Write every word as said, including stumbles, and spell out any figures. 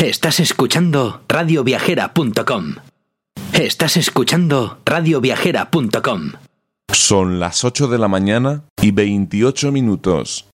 Estás escuchando radio viajera punto com. Estás escuchando radio viajera punto com. Son las ocho de la mañana y veintiocho minutos.